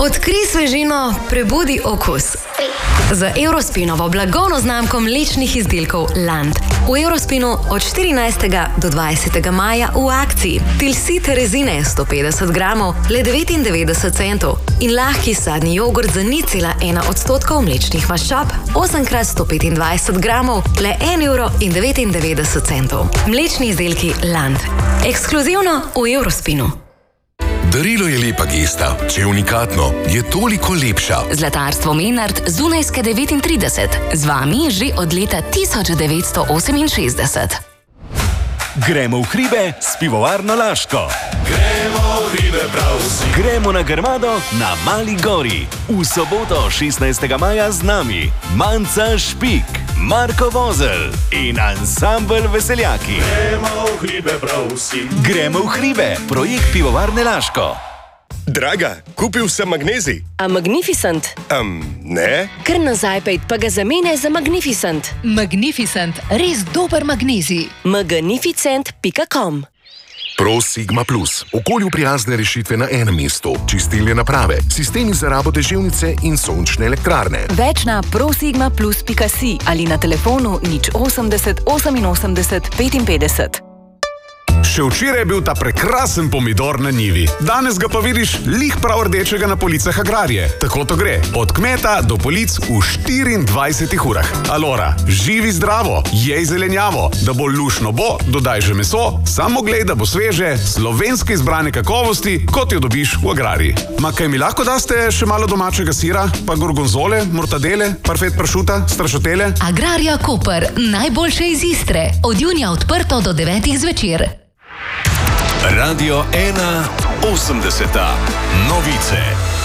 Odkrij svežino, prebudi okus. Z Eurospinovo blagovno znamko mlečnih izdelkov Land. V Eurospinu od 14. do 20. maja v akciji tilsite rezine 150 gramov le 99 centov in lahki sadni jogurt za 0,1% mlečnih maščob 8x125 gramov le 1,99 €. Mlečni izdelki Land. Ekskluzivno v Eurospinu. Darilo je lepa gesta, če je unikatno, je toliko lepša. Zlatarstvo Menard Zunajske 39. Z vami že od leta 1968. Gremo v hribe s pivovarno Laško. Gremo v hribe prav vsi. Gremo na Grmado na Mali gori. V soboto 16. maja z nami Manca Špik, Marko Vozelj in ansambel Veseljaki. Gremo v hribe prav vsi. Gremo v hribe, projekt pivovarne Laško. Draga, kupil sem magnezij. A Magnificent? Ne. Kar nazaj pejt pa ga zamene za Magnificent. Magnificent, res dober magnezij. Magnificent.com. Pro Sigma Plus. Okolju prijazne rešitve na enem mestu. Čistilne naprave, sistemi za rabo deževnice in sončne elektrarne. Več na prosigmaplus.si ali na telefonu 080 88 55. Še včeraj je bil ta prekrasen pomidor na njivi. Danes ga pa vidiš lih prav rdečega na policah Agrarije. Tako to gre. Od kmeta do polic v 24 urah. Alora, živi zdravo, jej zelenjavo. Da bo lušno bo, dodaj že meso, samo glej, da bo sveže, slovenske izbrane kakovosti, kot jo dobiš v Agrariji. Ma kaj mi lahko daste še malo domačega sira, pa gorgonzole, mortadele, parfet pršuta, strašotele? Agrarija Koper, najboljše iz Istre. Od junija odprto do 9 zvečer. Radio 1.80. Novice.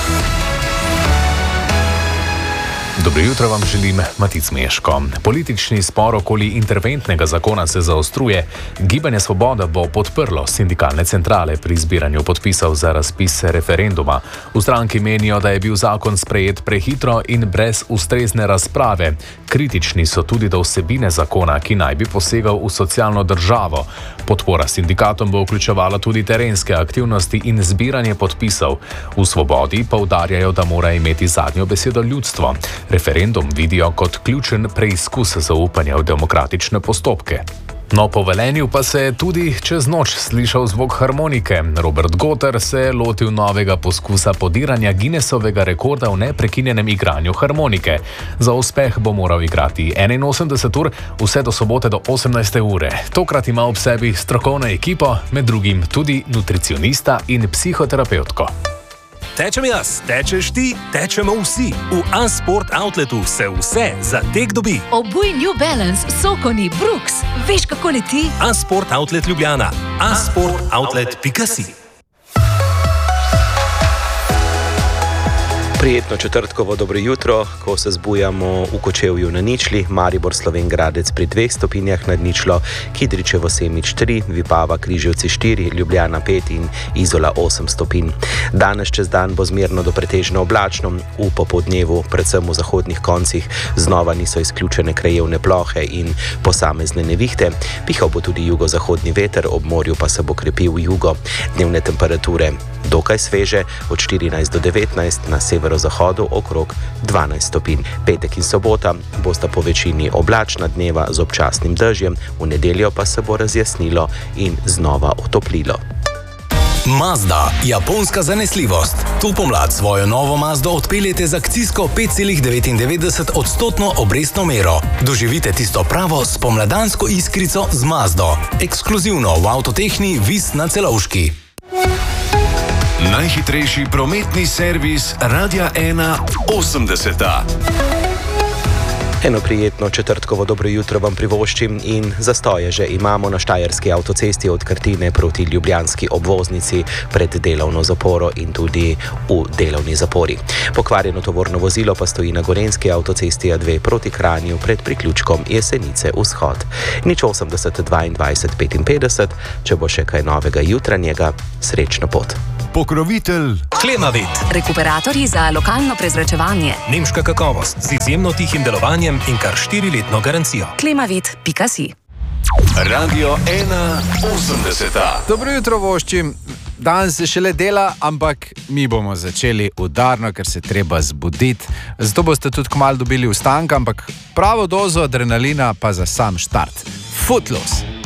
Dobro jutro vam želim, Matic Meško. Politični spor okoli interventnega zakona se zaostruje. Gibanje Svoboda bo podprlo sindikalne centrale pri zbiranju podpisov za razpis referenduma. V stranki menijo, da je bil zakon sprejet prehitro in brez ustrezne razprave. Kritični so tudi do vsebine zakona, ki naj bi posegal v socialno državo. Podpora sindikatom bo vključevala tudi terenske aktivnosti in zbiranje podpisov. V Svobodi poudarjajo, da mora imeti zadnjo besedo ljudstvo. Referendum vidijo kot ključen preizkus zaupanja v demokratične postopke. No, po Velenju pa se je tudi čez noč slišal zvok harmonike. Robert Goter se je lotil novega poskusa podiranja Guinnessovega rekorda v neprekinjenem igranju harmonike. Za uspeh bo moral igrati 81 ur, vse do sobote do 18. ure. Tokrat ima ob sebi strokovno ekipo, med drugim tudi nutricionista in psihoterapevtko. Tečem jaz, tečeš ti, tečemo vsi. V A-Sport Outletu se vse za tek dobi. Obuj New Balance, Sokoni, Brooks. Veš, kako leti? A-Sport Outlet Ljubljana. A-sportoutlet.si. Prijetno četrtkovo dobro jutro, ko se zbujamo v Kočevju na ničli, Maribor Slovenj Gradec pri 2 stopinjah nad ničlo, Kidričevo Semič 3, Vipava Križevci 4, Ljubljana 5 in Izola 8 stopinj. Danes čez dan bo zmerno do pretežno oblačno, v popoldnevu, predvsem v zahodnih koncih, znova niso izključene krajevne plohe in posamezne nevihte. Pihal bo tudi jugozahodni veter, ob morju pa se bo krepil jugo. Dnevne temperature dokaj sveže, od 14 do 19, na severozahodu okrog 12 stopinj. Petek in sobota bosta po večini oblačna dneva z občasnim dežjem, v nedeljo pa se bo razjasnilo in znova otoplilo. Mazda, japonska zanesljivost. Tu pomlad svojo novo Mazdo odpeljete z akcijsko 5,99% obrestno mero. Doživite tisto pravo spomladansko iskrico z Mazdo. Ekskluzivno v Avtotehni Vis na Celovški. Najhitrejši prometni servis Radia 1.80. Eno prijetno četrtkovo dobro jutro vam privoščim in zastoje že imamo na Štajerski avtocesti od Krtine proti ljubljanski obvoznici pred delovno zaporo in tudi v delovni zapori. Pokvarjeno tovorno vozilo pa stoji na Gorenjski avtocesti A2 proti Kranju pred priključkom Jesenice vzhod. 080 22 55, če bo še kaj novega jutranjega, srečno pot. Pokrovitelj Klemavit. Rekuperatorji za lokalno prezračevanje. Nemška kakovost z izjemno tihim delovanjem in kar 4-letno garancijo. Klemavit.si. Radio 180. Dobro jutro, voščim. Danes se šele dela, ampak mi bomo začeli udarno, ker se treba zbuditi. Zato boste tudi kmalu dobili vstanka, ampak pravo dozo adrenalina pa za sam štart. Footloose.